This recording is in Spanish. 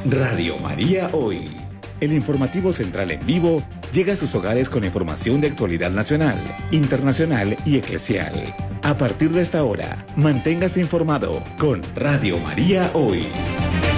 Radio María Hoy. El informativo central en vivo llega a sus hogares con información de actualidad nacional, internacional y eclesial. A partir de esta hora, manténgase informado con Radio María Hoy.